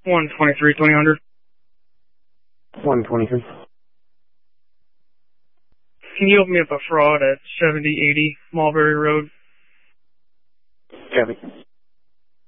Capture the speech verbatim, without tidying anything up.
one twenty-three, twenty hundred. one twenty-three. Can you open me up a fraud at seventy eighty Mulberry Road? Copy.